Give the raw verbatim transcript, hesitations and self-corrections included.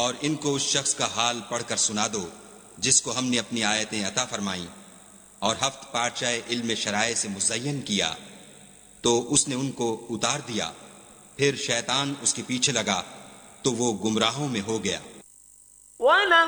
और इनको उस शख्स का हाल पढ़कर सुना दो जिसको हमने अपनी आयतें अता फरमाई और हफ्त पारचाए इल्म शराए से मुज़य्यन किया, तो उसने उनको उतार दिया। फिर शैतान उसके पीछे लगा तो वो गुमराहों में हो गया।